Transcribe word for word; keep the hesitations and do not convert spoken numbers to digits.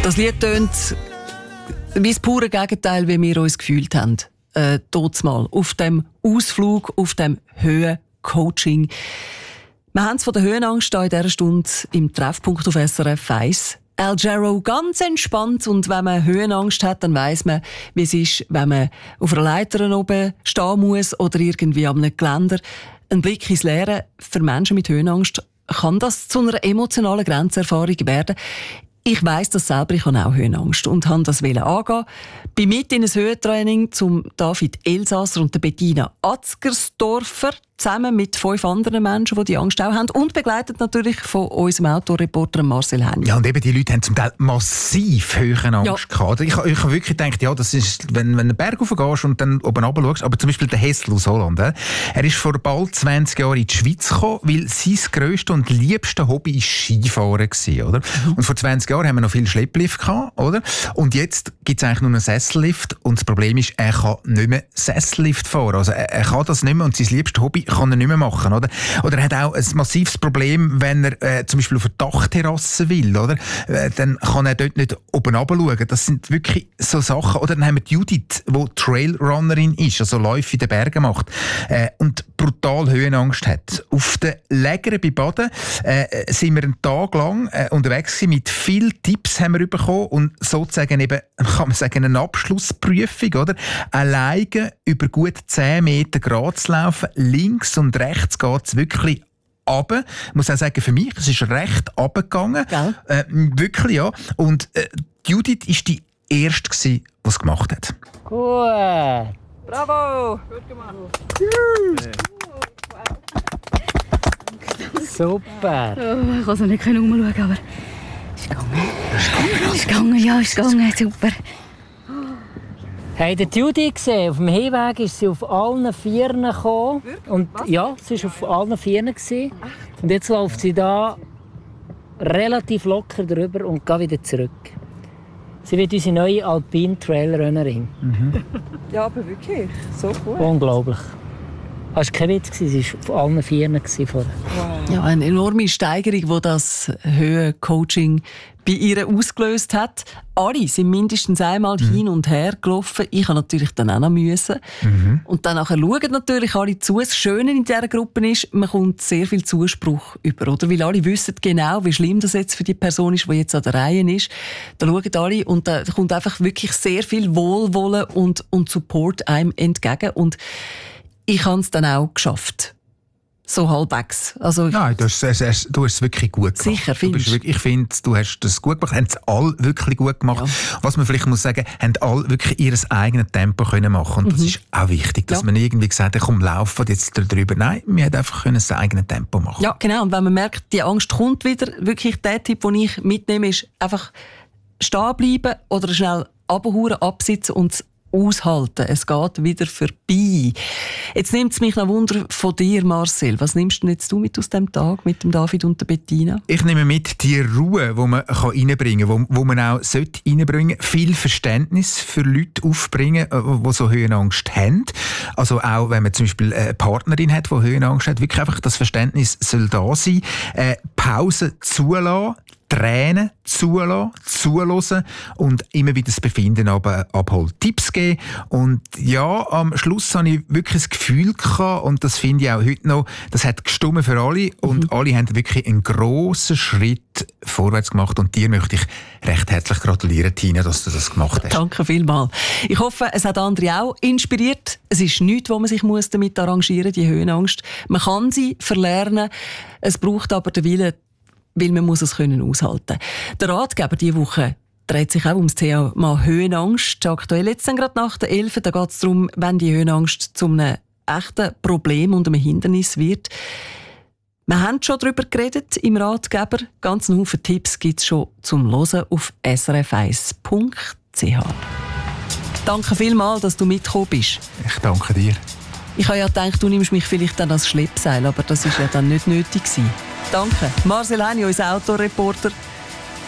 Das Lied tönt wie das pure Gegenteil, wie wir uns gefühlt haben. Äh, mal auf dem Ausflug, auf dem Höhencoaching. Wir haben es von der Höhenangst in dieser Stunde im Treffpunkt auf S R F eins. Al Jarreau ganz entspannt, und wenn man Höhenangst hat, dann weiss man, wie es ist, wenn man auf einer Leiter oben stehen muss oder irgendwie an einem Geländer. Ein Blick ins Leere für Menschen mit Höhenangst, kann das zu einer emotionalen Grenzerfahrung werden. Ich weiss das selber, ich habe auch Höhenangst und wollte das angehen. Bin mit in ein Höhentraining zum David Elsasser und der Bettina Atzgersdorfer, zusammen mit fünf anderen Menschen, die die Angst auch haben, und begleitet natürlich von unserem Autoreporter Marcel Henny. Ja, und eben die Leute haben zum Teil massiv Höhenangst ja. gehabt. Ich, ich habe wirklich gedacht, ja, das ist, wenn, wenn du einen Berg hochgehst und dann oben runter schaust, aber zum Beispiel der Hessel aus Holland, äh, er ist vor bald zwanzig Jahren in die Schweiz gekommen, weil sein grösstes und liebstes Hobby ist Skifahren war, oder? Mhm. Und vor zwanzig Jahren haben wir noch viel Schlepplift gehabt, oder? Und jetzt gibt es eigentlich nur einen Sessellift, und das Problem ist, er kann nicht mehr Sessellift fahren. Also er, er kann das nicht mehr, und sein liebstes Hobby kann er nicht mehr machen, oder? Oder er hat auch ein massives Problem, wenn er äh, zum Beispiel auf eine Dachterrasse will, oder? Äh, dann kann er dort nicht oben runter schauen. Das sind wirklich so Sachen. Oder dann haben wir die Judith, die Trailrunnerin ist, also Läufe in den Bergen macht, äh, und brutal Höhenangst hat. Auf den Lägern bei Baden äh, sind wir einen Tag lang äh, unterwegs gewesen. Mit vielen Tipps haben wir bekommen und sozusagen eben, kann man sagen, eine Abschlussprüfung, oder? Alleine über gut zehn Meter gerade zu laufen, links und rechts geht es wirklich runter. Ich muss auch sagen, für mich, es ist recht runtergegangen. Äh, wirklich, ja. Und äh, Judith war die Erste, die es gemacht hat. Gut. Bravo! Gut gemacht. Super. Oh, ich konnte nicht umschauen, aber es ist gegangen. Es ist gegangen, ja, es ist gegangen. Super. Hey, die Judy gesehen, auf dem Hinweg ist sie auf allen Vieren gekommen. Und ja, sie war auf allen Vieren gewesen. Und jetzt läuft sie da relativ locker drüber und geht wieder zurück. Sie wird unsere neue Alpin-Trailrunnerin. Mhm. Ja, aber wirklich, so gut. Unglaublich. Das war kein Witz, sie war auf allen Vieren vorher. Wow. Ja, eine enorme Steigerung, die das Höhencoaching bei ihr ausgelöst hat. Alle sind mindestens einmal mhm. hin und her gelaufen. Ich habe natürlich dann auch noch müssen. Mhm. Und dann nachher schauen natürlich alle zu. Das Schöne in dieser Gruppe ist, man kommt sehr viel Zuspruch über, oder? Weil alle wissen genau, wie schlimm das jetzt für die Person ist, die jetzt an der Reihe ist. Da schauen alle, und da kommt einfach wirklich sehr viel Wohlwollen und, und Support einem entgegen. Und ich habe es dann auch geschafft. So halbwegs. Also, Nein, du hast, es, du hast es wirklich gut gemacht. Sicher, findest du? Ich finde, du hast das gut gemacht. Haben es alle wirklich gut gemacht. Ja. Was man vielleicht muss sagen, haben alle wirklich ihr eigenes Tempo können machen. Und mhm. das ist auch wichtig, dass ja. man irgendwie gesagt hat, komm, laufen jetzt drüber. Nein, wir haben einfach können das eigene Tempo machen. Ja, genau. Und wenn man merkt, die Angst kommt wieder, wirklich der Tipp, den ich mitnehme, ist einfach stehen bleiben oder schnell runterhauen, absitzen und aushalten. Es geht wieder vorbei. Jetzt nimmt es mich noch Wunder von dir, Marcel. Was nimmst du jetzt du mit aus dem Tag mit dem David und der Bettina? Ich nehme mit die Ruhe, die man reinbringen kann, wo, wo man auch reinbringen sollte. Viel Verständnis für Leute aufbringen, die so Höhenangst haben. Also auch, wenn man zum Beispiel eine Partnerin hat, die Höhenangst hat, wirklich einfach das Verständnis soll da sein. Äh, Pause zulassen, Tränen zulassen, zuhören und immer wieder das Befinden aber abholen. Tipps geben. Und ja, am Schluss hatte ich wirklich das Gefühl gehabt, und das finde ich auch heute noch, das hat gestimmt für alle, und mhm. alle haben wirklich einen grossen Schritt vorwärts gemacht, und dir möchte ich recht herzlich gratulieren, Tina, dass du das gemacht hast. Danke vielmals. Ich hoffe, es hat andere auch inspiriert. Es ist nichts, wo man sich muss damit arrangieren muss, die Höhenangst. Man kann sie verlernen. Es braucht aber den Willen, weil man muss es können aushalten. Der Ratgeber diese Woche dreht sich auch ums Thema Höhenangst. Aktuell jetzt dann gerade nach der elf. Da geht es darum, wenn die Höhenangst zu einem echten Problem und einem Hindernis wird. Wir haben schon darüber geredet im Ratgeber. Ganz einen Haufen Tipps gibt es schon zum Hören auf s r f eins punkt c h. Danke vielmals, dass du mitgekommen bist. Ich danke dir. Ich habe ja gedacht, du nimmst mich vielleicht dann als Schleppseil, aber das war ja dann nicht nötig gewesen. Danke. Marcel Henny, unser Autoreporter.